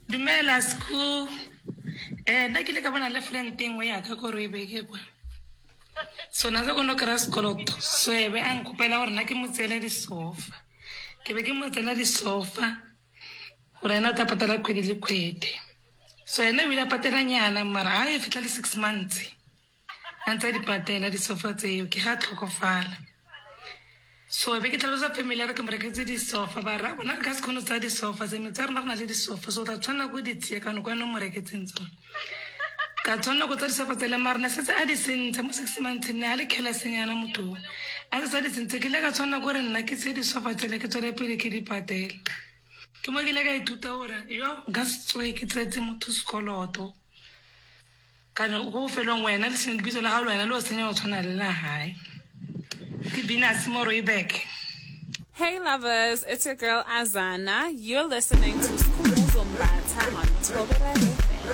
Dumela school. Nna ke le ka bona le friend e nngwe ya ka ko re e beke kwa. So na go no kra sekoloto. So ebe a nkopela gore nna ke mo tsele disofa. Ke be ke mo tsela disofa. Gore ena ta patala kgwedi le kgwedi. So ena o ile patela nyana mara ha e fitla le 6 months. Antsa di patela disofa tseo ke ga tlhokofala. So be ke tlhalosa family ya re ke mo reketse disofa ba ra bona ka se khono tsa disofa tse metsa rena le disofa so ta tshwana go di tsia ka no kwa no mo reketseng tsone ka tshwana go tsa disofa tsela marna se a di sentse mo 6 months ne a le khela senyana motho a se di sentse ke le ka tshwana go re nna ke tse disofa tsela ke tsole pele ke di patela ke mo ke le ka ituta ora yo gas tswe ke tsetse motho sekoloto kana go felong wena le seng bitso la ga lwana le o senya o tshwana le la hae. Hey lovers, it's your girl Azana. You're listening to School Zombata on Tobere